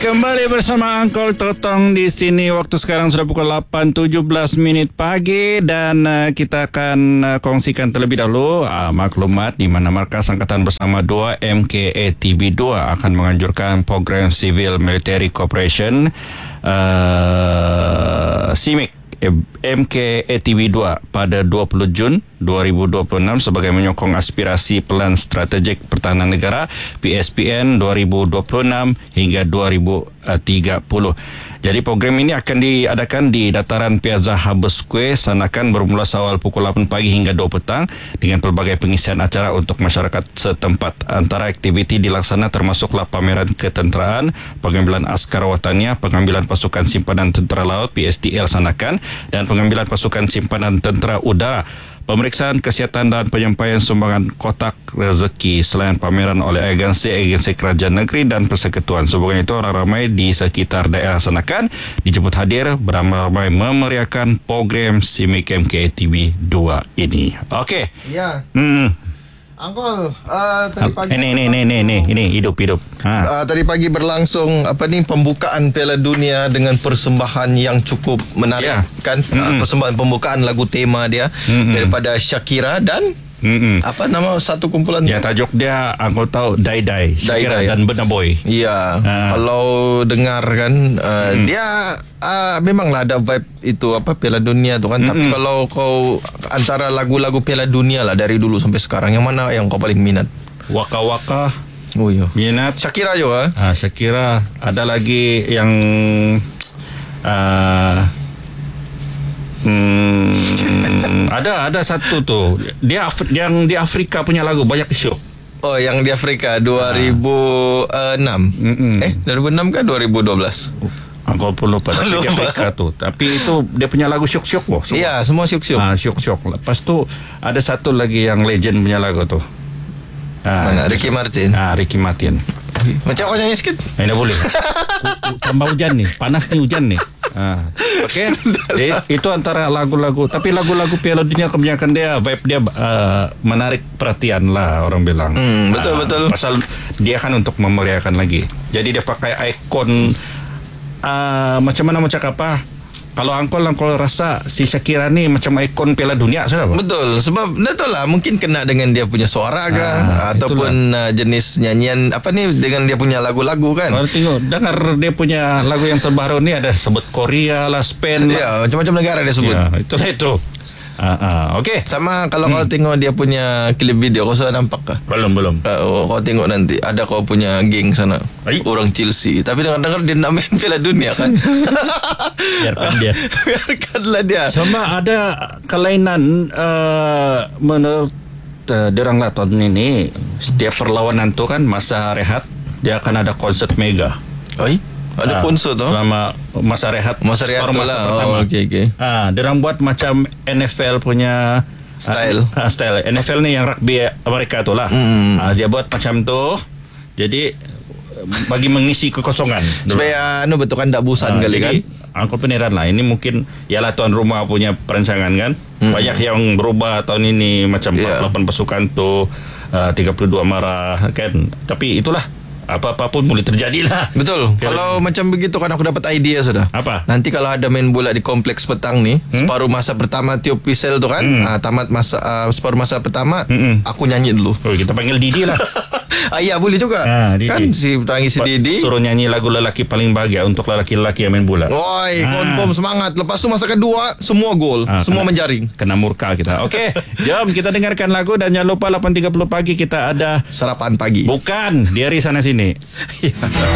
Kembali bersama Uncle Totong di sini. Waktu sekarang sudah pukul 8.17 pagi dan kita akan kongsikan terlebih dahulu maklumat di mana Markas Angkatan Bersama 2 MKATB 2 akan menganjurkan program Civil Military Cooperation CIMIC MKATB 2 pada 20 Jun 2026 sebagai menyokong aspirasi Pelan Strategik Pertahanan Negara PSPN 2026 hingga 2030. Jadi program ini akan diadakan di dataran Piazza Harbour Square Sanakan bermula awal pukul 8 pagi hingga 2 petang dengan pelbagai pengisian acara untuk masyarakat setempat. Antara aktiviti dilaksana termasuklah pameran ketenteraan, pengambilan askar watania, pengambilan pasukan simpanan tentera laut PSTL Sanakan dan pengambilan pasukan simpanan tentera udara. Pemeriksaan kesihatan dan penyampaian sumbangan kotak rezeki selain pameran oleh agensi kerajaan negeri dan persekutuan. Sebagainya itu orang ramai di sekitar daerah Sanakan dijemput hadir beramai-ramai memeriahkan program CIMIC MKATB 2 ini. Okey. Ya. Uncle, tadi pagi ini hidup. tadi pagi berlangsung pembukaan Piala Dunia dengan persembahan yang cukup menarik kan? Persembahan pembukaan lagu tema dia daripada Shakira dan apa nama satu kumpulan ya, tajuk dia aku tahu Dai Shakira dan Burna Boy. Ya, kalau dengar kan dia memanglah ada vibe itu Piala Dunia tu kan. Tapi kalau kau antara lagu-lagu Piala Dunia lah dari dulu sampai sekarang, yang mana yang kau paling minat? Waka Waka. Oh iya. Minat Shakira juga. Shakira. Ada lagi yang ada satu tu. Dia yang di Afrika punya lagu banyak isu. Oh, yang di Afrika 2006. 2006 kan 2012? Aku pun lupa di Afrika tu. Tapi itu dia punya lagu syuk-syuk loh. Iya, semua syuk-syuk. Syuk-syuk. Lepas tu ada satu lagi yang legend punya lagu tu. Mana? Ricky Martin. Ricky Martin. Macam kau nyanyi sikit. Tidak boleh. Tambah hujan nih. Panas nih hujan nih. Okey. Itu antara lagu-lagu. Tapi lagu-lagu Piala Dunia kebanyakan dia vibe dia menarik perhatian lah orang bilang. Betul. Pasal dia kan untuk memeriahkan lagi. Jadi dia pakai ikon macam mana mau cakap apa? Kalau Angkol rasa si Shakira ni macam ikon Piala Dunia sudah apa? Betul, sebab betul lah, mungkin kena dengan dia punya suara kah ataupun jenis nyanyian dengan dia punya lagu-lagu kan. Kalau tengok dengar dia punya lagu yang terbaru ni ada sebut Korea lah, Spain lah. Macam-macam negara dia sebut. Ya, itulah itu. Okey. Sama kalau kau tengok dia punya klip video, kau sudah nampak kah? Belum. Kau tengok nanti ada kau punya geng sana. Orang Chelsea. Tapi dengar-dengar dia nak main Piala Dunia kan. Biarkanlah dia. Sama ada kelainan menurut diorang lah tahun ini. Setiap perlawanan tu kan masa rehat dia akan ada konsert mega. Ada konsert tu selama masa rehat pertama. Okey. Diorang buat macam NFL punya style. NFL ni yang rugby Amerika tu lah. Dia buat macam tu. Jadi bagi mengisi kekosongan supaya betul kan tak bosan kali kan. Angkut peneran lah. Ini mungkin ialah tuan rumah punya perancangan kan. Banyak yang berubah tahun ini macam 48 pasukan tu, 32 marah kan. Tapi itulah, apa-apa pun boleh terjadi lah. Betul. Kalau macam begitu kan aku dapat idea sudah. Apa? Nanti kalau ada main bola di kompleks petang ni, separuh masa pertama tiup whistle tu kan, tamat masa separuh masa pertama, aku nyanyi dulu. Kita panggil Didi lah. Ya boleh juga. Kan si Didi suruh nyanyi lagu lelaki paling bahagia untuk lelaki-lelaki yang main bola. Confirm semangat. Lepas tu masa kedua semua gol, semua menjaring. Kena murka kita. Okey, jom kita dengarkan lagu dan jangan lupa 8.30 pagi kita ada sarapan pagi. Bukan, dari sana sini.